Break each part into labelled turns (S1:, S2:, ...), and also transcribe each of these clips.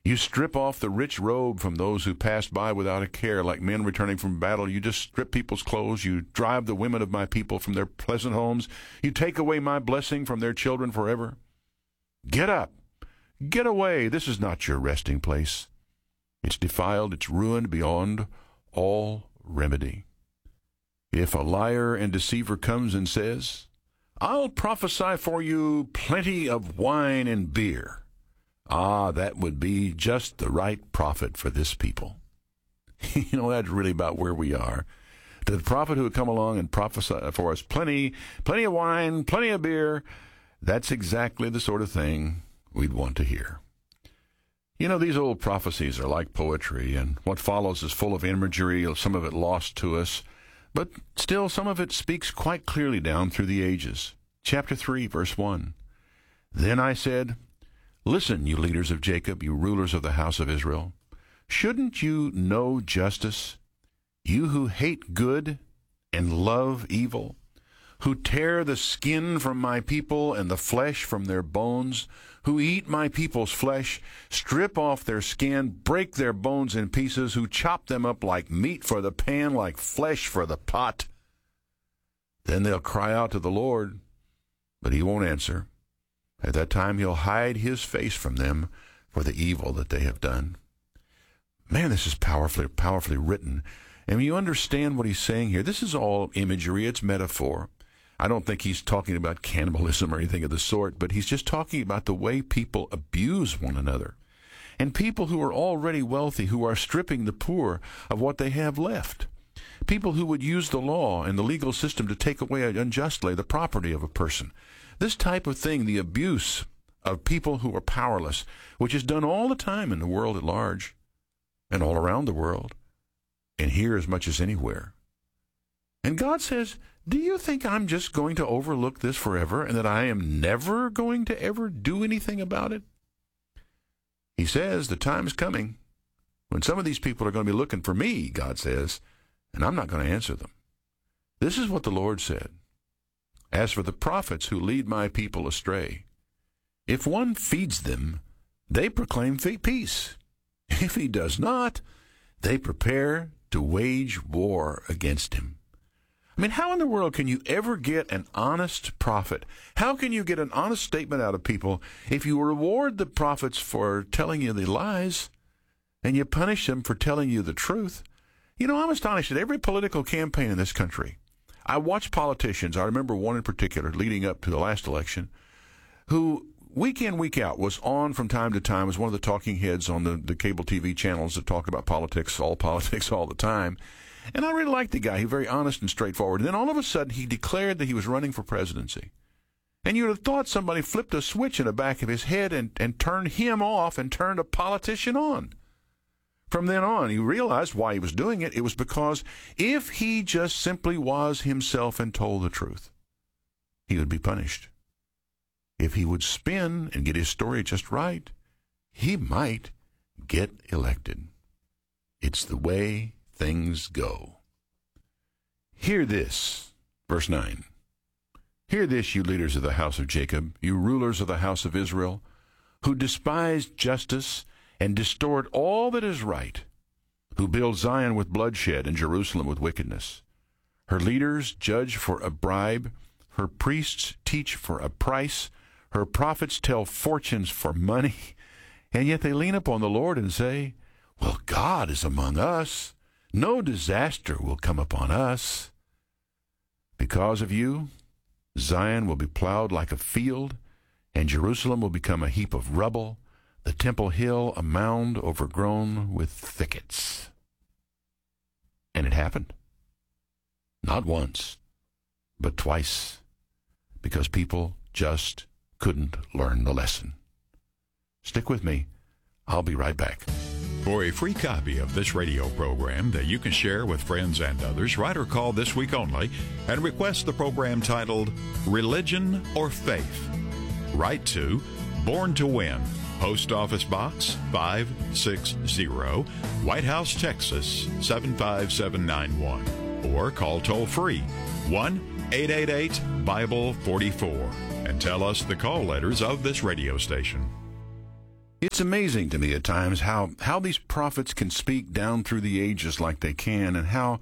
S1: You strip off the rich robe from those who pass by without a care, like men returning from battle. You just strip people's clothes. You drive the women of my people from their pleasant homes. You take away my blessing from their children forever. Get up. Get away. This is not your resting place. It's defiled. It's ruined beyond all remedy. If a liar and deceiver comes and says, I'll prophesy for you plenty of wine and beer, that would be just the right prophet for this people. That's really about where we are. The prophet who would come along and prophesy for us plenty of wine, plenty of beer, that's exactly the sort of thing we'd want to hear. These old prophecies are like poetry, and what follows is full of imagery, some of it lost to us, but still some of it speaks quite clearly down through the ages. Chapter 3, verse 1. Then I said, Listen, you leaders of Jacob, you rulers of the house of Israel. Shouldn't you know justice? You who hate good and love evil, who tear the skin from my people and the flesh from their bones, who eat my people's flesh, strip off their skin, break their bones in pieces, who chop them up like meat for the pan, like flesh for the pot. Then they'll cry out to the Lord, but he won't answer. At that time he'll hide his face from them for the evil that they have done. Man, this is powerfully written. And you understand what he's saying here. This is all imagery. It's metaphor. I don't think he's talking about cannibalism or anything of the sort, but he's just talking about the way people abuse one another. And people who are already wealthy, who are stripping the poor of what they have left. People who would use the law and the legal system to take away unjustly the property of a person. This type of thing, the abuse of people who are powerless, which is done all the time in the world at large and all around the world, and here as much as anywhere. And God says, do you think I'm just going to overlook this forever and that I am never going to ever do anything about it? He says the time is coming when some of these people are going to be looking for me, God says, and I'm not going to answer them. This is what the Lord said. As for the prophets who lead my people astray, if one feeds them, they proclaim peace. If he does not, they prepare to wage war against him. I mean, how in the world can you ever get an honest prophet? How can you get an honest statement out of people if you reward the prophets for telling you the lies and you punish them for telling you the truth? I'm astonished at every political campaign in this country. I watch politicians, I remember one in particular leading up to the last election, who week in, week out was on from time to time, was one of the talking heads on the cable TV channels that talk about politics all the time. And I really liked the guy. He was very honest and straightforward. And then all of a sudden he declared that he was running for presidency. And you would have thought somebody flipped a switch in the back of his head and turned him off and turned a politician on. From then on, he realized why he was doing it. It was because if he just simply was himself and told the truth, he would be punished. If he would spin and get his story just right, he might get elected. It's the way things go. Hear this, verse 9. Hear this, you leaders of the house of Jacob, you rulers of the house of Israel, who despise justice and distort all that is right, who build Zion with bloodshed and Jerusalem with wickedness. Her leaders judge for a bribe, her priests teach for a price, her prophets tell fortunes for money, and yet they lean upon the Lord and say, well, God is among us. No disaster will come upon us. Because of you, Zion will be plowed like a field, and Jerusalem will become a heap of rubble, the Temple Hill a mound overgrown with thickets. And it happened. Not once, but twice, because people just couldn't learn the lesson. Stick with me. I'll be right back.
S2: For a free copy of this radio program that you can share with friends and others, write or call this week only and request the program titled Religion or Faith. Write to Born to Win, Post Office Box 560, White House, Texas 75791. Or call toll-free 1-888-BIBLE-44 and tell us the call letters of this radio station.
S1: It's amazing to me at times how these prophets can speak down through the ages like they can, and how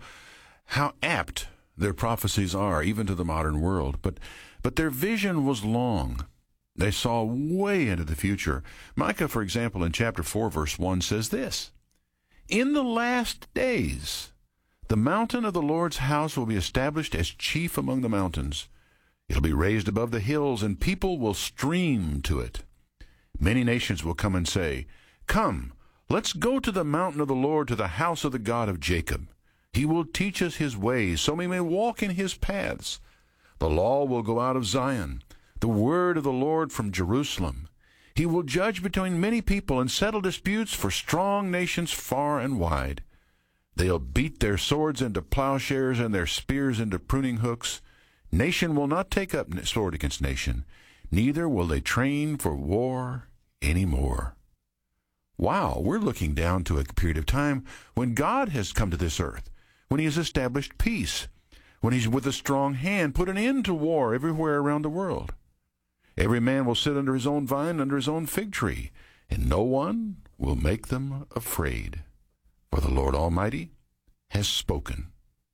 S1: apt their prophecies are, even to the modern world. But their vision was long. They saw way into the future. Micah, for example, in chapter 4, verse 1 says this, "In the last days, the mountain of the Lord's house will be established as chief among the mountains. It'll be raised above the hills, and people will stream to it. Many nations will come and say, 'Come, let's go to the mountain of the Lord, to the house of the God of Jacob. He will teach us his ways, so we may walk in his paths. The law will go out of Zion, the word of the Lord from Jerusalem. He will judge between many people and settle disputes for strong nations far and wide. They'll beat their swords into plowshares and their spears into pruning hooks. Nation will not take up sword against nation, neither will they train for war anymore." Wow, we're looking down to a period of time when God has come to this earth, when he has established peace, when he's with a strong hand put an end to war everywhere around the world. Every man will sit under his own vine, under his own fig tree, and no one will make them afraid. For the Lord Almighty has spoken.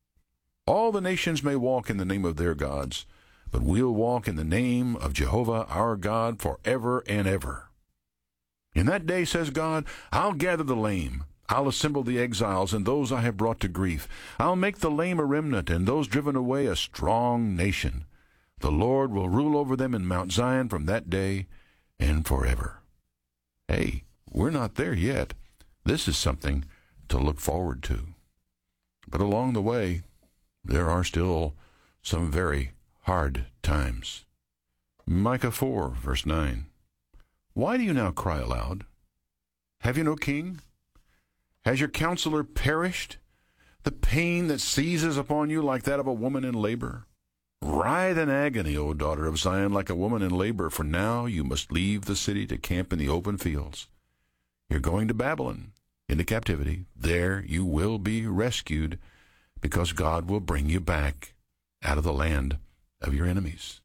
S1: All the nations may walk in the name of their gods, but we'll walk in the name of Jehovah our God forever and ever. In that day, says God, I'll gather the lame. I'll assemble the exiles and those I have brought to grief. I'll make the lame a remnant and those driven away a strong nation. The Lord will rule over them in Mount Zion from that day and forever. Hey, we're not there yet. This is something to look forward to. But along the way, there are still some very hard times. Micah 4, verse 9. "Why do you now cry aloud? Have you no king? Has your counselor perished? The pain that seizes upon you like that of a woman in labor? Writhe in agony, O daughter of Zion, like a woman in labor, for now you must leave the city to camp in the open fields. You're going to Babylon, into captivity. There you will be rescued, because God will bring you back out of the land of your enemies."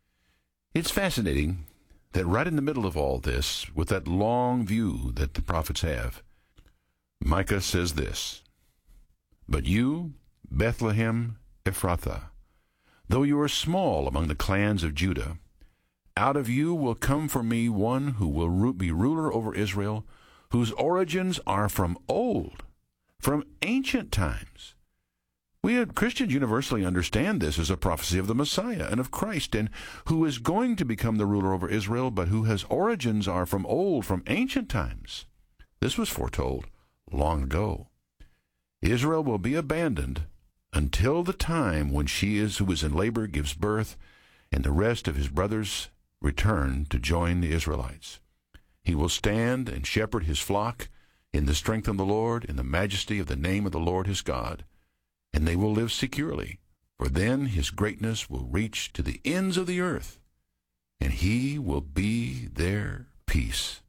S1: It's fascinating that right in the middle of all this, with that long view that the prophets have, Micah says this, "But you, Bethlehem Ephrathah, though you are small among the clans of Judah, out of you will come for me one who will be ruler over Israel, whose origins are from old, from ancient times." We Christians universally understand this as a prophecy of the Messiah and of Christ, and who is going to become the ruler over Israel, but whose origins are from old, from ancient times. This was foretold long ago. Israel will be abandoned until the time when who is in labor gives birth, and the rest of his brothers return to join the Israelites. He will stand and shepherd his flock in the strength of the Lord, in the majesty of the name of the Lord his God, and they will live securely, for then his greatness will reach to the ends of the earth, and he will be their peace.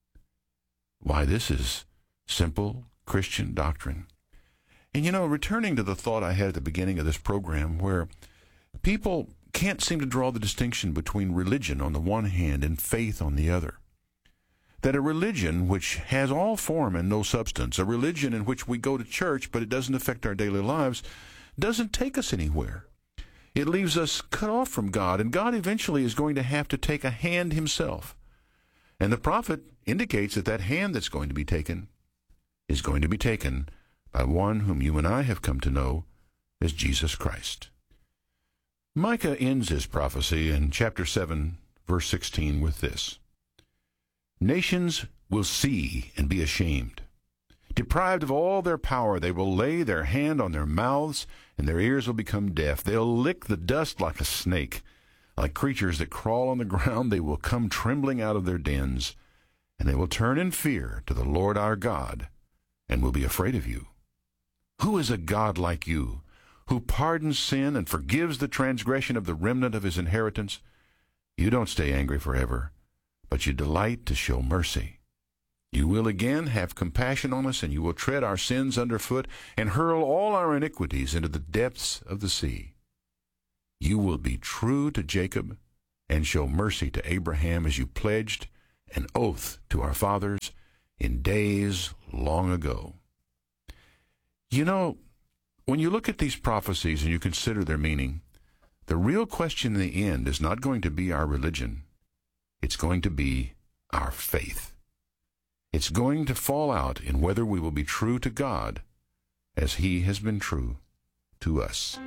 S1: Why, this is simple Christian doctrine. And returning to the thought I had at the beginning of this program, where people can't seem to draw the distinction between religion on the one hand and faith on the other. That a religion which has all form and no substance, a religion in which we go to church but it doesn't affect our daily lives, doesn't take us anywhere. It leaves us cut off from God, and God eventually is going to have to take a hand himself. And the prophet indicates that that hand that's going to be taken is going to be taken by one whom you and I have come to know as Jesus Christ. Micah ends his prophecy in chapter 7, verse 16 with this: "Nations will see and be ashamed. Deprived of all their power, they will lay their hand on their mouths, and their ears will become deaf. They'll lick the dust like a snake. Like creatures that crawl on the ground, they will come trembling out of their dens, and they will turn in fear to the Lord our God, and will be afraid of you. Who is a God like you, who pardons sin and forgives the transgression of the remnant of his inheritance? You don't stay angry forever, but you delight to show mercy. You will again have compassion on us, and you will tread our sins underfoot and hurl all our iniquities into the depths of the sea. You will be true to Jacob and show mercy to Abraham as you pledged an oath to our fathers in days long ago. You know, when you look at these prophecies and you consider their meaning, the real question in the end is not going to be our religion. It's going to be our faith. It's going to fall out in whether we will be true to God as He has been true to us.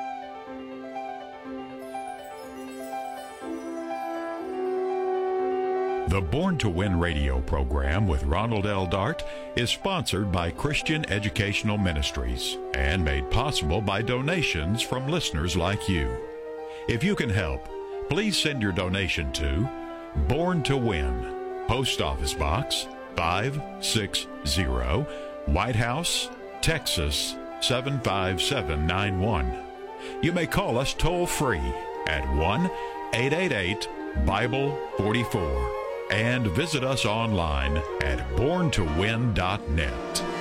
S2: The Born to Win radio program with Ronald L. Dart is sponsored by Christian Educational Ministries and made possible by donations from listeners like you. If you can help, please send your donation to Born to Win, Post Office Box 560, White House, Texas 75791. You may call us toll-free at 1-888-BIBLE-44 and visit us online at borntowin.net.